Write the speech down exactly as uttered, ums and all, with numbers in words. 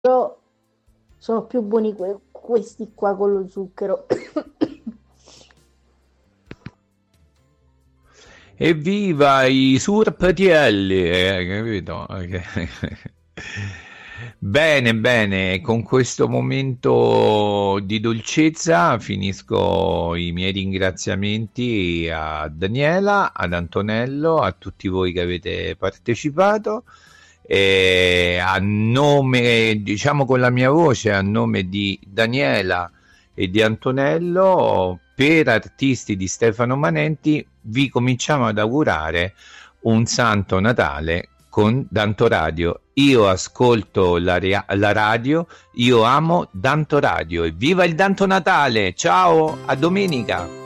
Però sono più buoni que- questi qua con lo zucchero. Evviva i surpatielli, eh, capito? Bene, bene, con questo momento di dolcezza finisco i miei ringraziamenti a Daniela, ad Antonello, a tutti voi che avete partecipato. E a nome, diciamo con la mia voce, a nome di Daniela e di Antonello, per Artisti di Stefano Manenti, vi cominciamo ad augurare un Santo Natale con Danto Radio. Io ascolto la, la radio, io amo Danto Radio. E viva il Danto Natale! Ciao, a domenica!